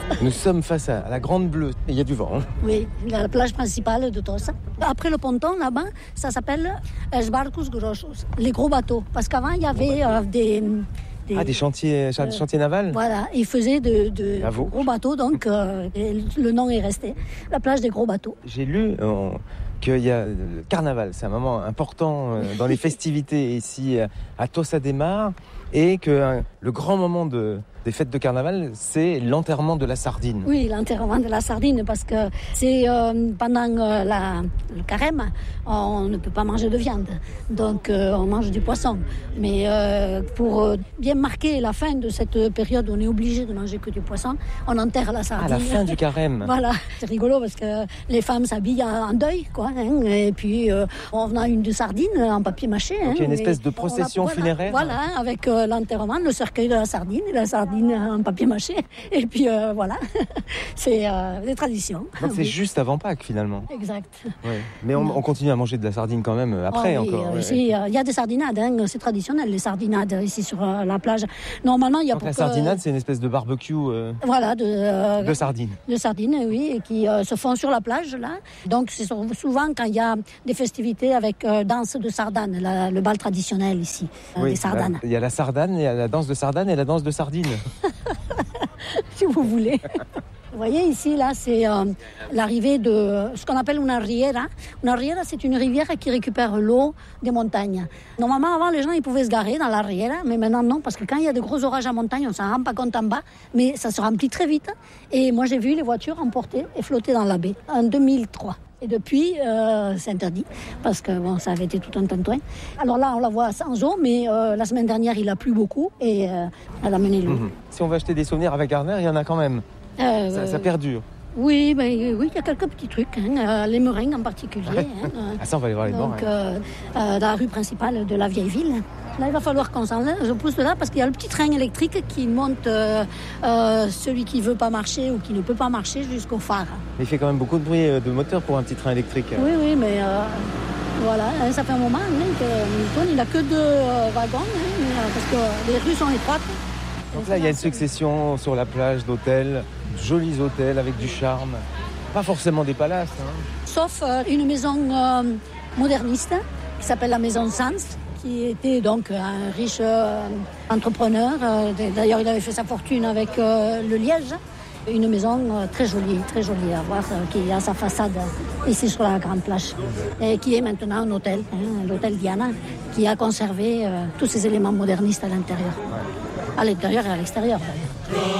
Nous sommes face à la Grande Bleue. Il y a du vent. Hein. Oui, la plage principale de Tossa. Après le ponton, là-bas, ça s'appelle Els Barcos Grossos, les gros bateaux. Parce qu'avant, il y avait des chantiers navals. Voilà, ils faisaient de gros bateaux, donc le nom est resté. La plage des gros bateaux. J'ai lu qu'il y a le carnaval, c'est un moment important dans les festivités ici à Tossa de Mar, et que le grand moment des fêtes de carnaval, c'est l'enterrement de la sardine. Oui, l'enterrement de la sardine, parce que c'est pendant le carême, on ne peut pas manger de viande, donc on mange du poisson. Mais pour bien marquer la fin de cette période où on est obligé de manger que du poisson, on enterre la sardine. À la fin du carême. Voilà, c'est rigolo parce que les femmes s'habillent en deuil, quoi. Hein, et puis on a une de sardine en papier mâché. Donc il y a une espèce de procession funéraire. Voilà, avec l'enterrement, le cercueil de la sardine et la sardine en papier mâché. Et puis voilà, c'est des traditions. Donc c'est juste avant Pâques finalement. Exact. Ouais. Mais on continue à manger de la sardine quand même après encore. Il y a des sardinades, hein, c'est traditionnel les sardinades ici sur la plage. Normalement, il y a. Donc la sardinade, c'est une espèce de barbecue. Voilà, de sardines. De sardines, oui, et qui se font sur la plage là. Donc c'est souvent quand il y a des festivités avec danse de sardane, le bal traditionnel ici, des sardanes. Il y a la sardane, il y a la danse de sardane et la danse de sardine. Si vous voulez. Vous voyez ici, là, c'est l'arrivée de ce qu'on appelle una riera. Una riera, c'est une rivière qui récupère l'eau des montagnes. Normalement, avant, les gens ils pouvaient se garer dans la riera, mais maintenant, non, parce que quand il y a de gros orages en montagne, on ne s'en rend pas compte en bas, mais ça se remplit très vite. Et moi, j'ai vu les voitures emporter et flotter dans la baie en 2003. Et depuis, c'est interdit, parce que bon, ça avait été tout un tintouin. Alors là, on la voit sans eau, mais la semaine dernière, il a plu beaucoup et elle a mené l'eau. Si on veut acheter des souvenirs avec Garner, il y en a quand même. Ça perdure. Oui, il y a quelques petits trucs, hein, les meringues en particulier. Hein, ça, on va aller voir les meringues. Dans la rue principale de la vieille ville. Là, il va falloir qu'on s'en je pousse de là parce qu'il y a le petit train électrique qui monte celui qui ne veut pas marcher ou qui ne peut pas marcher jusqu'au phare. Mais il fait quand même beaucoup de bruit de moteur pour un petit train électrique. Oui, mais voilà, ça fait un moment que Milton, il n'a que 2 wagons, parce que les rues sont étroites. Donc là, il y a une succession sur la plage d'hôtels, jolis hôtels avec du charme. Pas forcément des palaces. Hein. Sauf une maison moderniste qui s'appelle la maison Sanz, qui était donc un riche entrepreneur. D'ailleurs, il avait fait sa fortune avec le liège. Une maison très jolie à voir, qui a sa façade ici sur la grande plage. Et qui est maintenant un hôtel, l'hôtel Diana, qui a conservé tous ces éléments modernistes à l'intérieur. À l'intérieur et à l'extérieur, d'ailleurs.